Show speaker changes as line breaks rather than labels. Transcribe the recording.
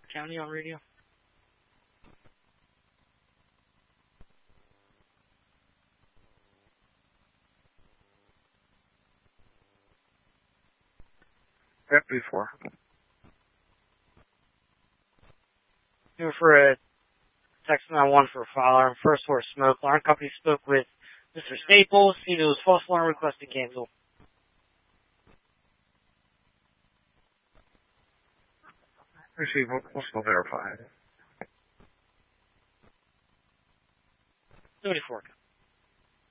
County on radio.
Yep, before.
Here for a text 911 for a fire alarm. First floor smoke. Alarm company spoke with Mr. Staples. He knows false alarm requested cancel.
Receive, we'll still verify.
74.